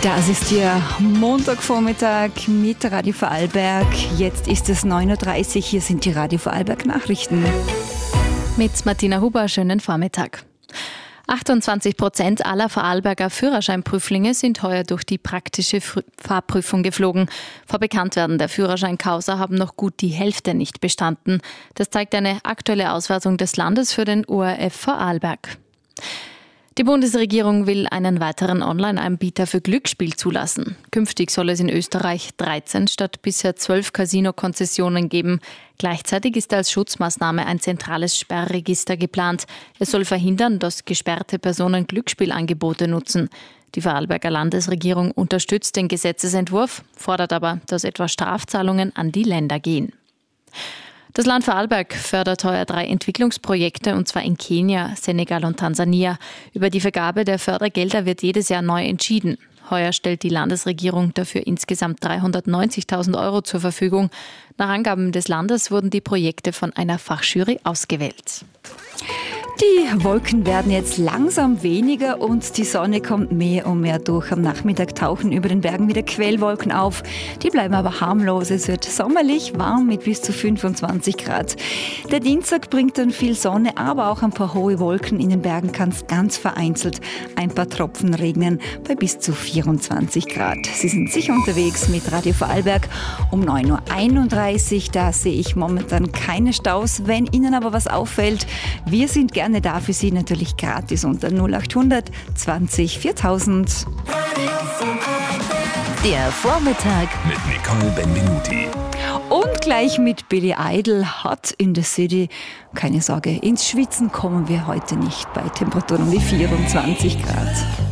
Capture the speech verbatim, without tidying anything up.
Das ist Ihr Montagvormittag mit Radio Vorarlberg. Jetzt ist es neun Uhr dreißig. Hier sind die Radio Vorarlberg Nachrichten. Mit Martina Huber, schönen Vormittag. achtundzwanzig Prozent aller Vorarlberger Führerscheinprüflinge sind heuer durch die praktische Fahrprüfung geflogen. Vor Bekanntwerden der Führerscheinkausa haben noch gut die Hälfte nicht bestanden. Das zeigt eine aktuelle Auswertung des Landes für den O R F Vorarlberg. Die Bundesregierung will einen weiteren Online-Anbieter für Glücksspiel zulassen. Künftig soll es in Österreich dreizehn statt bisher zwölf Casino-Konzessionen geben. Gleichzeitig ist als Schutzmaßnahme ein zentrales Sperrregister geplant. Es soll verhindern, dass gesperrte Personen Glücksspielangebote nutzen. Die Vorarlberger Landesregierung unterstützt den Gesetzesentwurf, fordert aber, dass etwa Strafzahlungen an die Länder gehen. Das Land Vorarlberg fördert heuer drei Entwicklungsprojekte, und zwar in Kenia, Senegal und Tansania. Über die Vergabe der Fördergelder wird jedes Jahr neu entschieden. Heuer stellt die Landesregierung dafür insgesamt dreihundertneunzigtausend Euro zur Verfügung. Nach Angaben des Landes wurden die Projekte von einer Fachjury ausgewählt. Die Wolken werden jetzt langsam weniger und die Sonne kommt mehr und mehr durch. Am Nachmittag tauchen über den Bergen wieder Quellwolken auf. Die bleiben aber harmlos. Es wird sommerlich warm mit bis zu fünfundzwanzig Grad. Der Dienstag bringt dann viel Sonne, aber auch ein paar hohe Wolken. In den Bergen kann es ganz vereinzelt ein paar Tropfen regnen bei bis zu vierundzwanzig Grad. Sie sind sicher unterwegs mit Radio Vorarlberg um neun Uhr einunddreißig. Da sehe ich momentan keine Staus. Wenn Ihnen aber was auffällt, wir sind gerne da für Sie, natürlich gratis unter null achthundert zwanzig viertausend. Der Vormittag mit Nicole Benvenuti. Und gleich mit Billy Idol, Hot in the City. Keine Sorge, ins Schwitzen kommen wir heute nicht bei Temperaturen wie vierundzwanzig Grad.